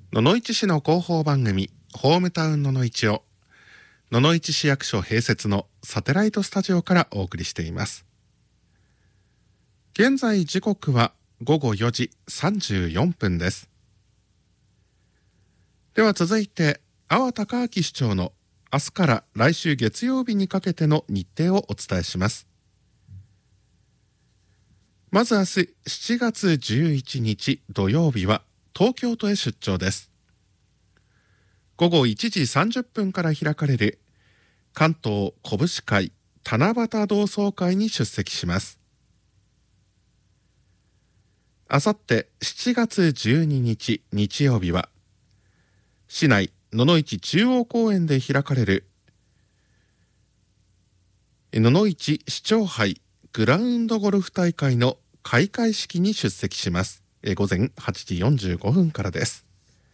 野々市市の広報番組ホームタウン野々市を野々市市役所併設のサテライトスタジオからお送りしています。現在時刻は午後4時34分です。では続いて阿波隆明市長の明日から来週月曜日にかけての日程をお伝えします。まず明日7月11日土曜日は東京都へ出張です。午後1時30分から開かれる関東拳会七夕同窓会に出席します。あさって7月12日日曜日は市内野々市中央公園で開かれる野々市市長杯グラウンドゴルフ大会の開会式に出席します。午前8時45分からです。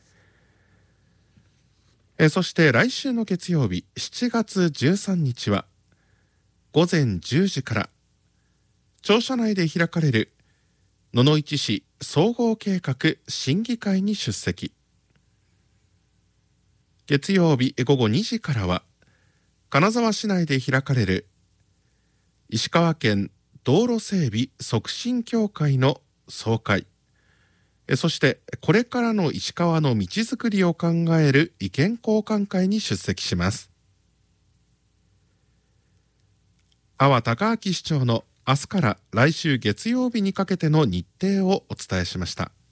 そして来週の月曜日7月13日は午前10時から庁舎内で開かれる野々市市総合計画審議会に出席。月曜日午後2時からは金沢市内で開かれる石川県道路整備促進協会の総会、そしてこれからの石川の道づくりを考える意見交換会に出席します。阿波隆明市長の明日から来週月曜日にかけての日程をお伝えしました。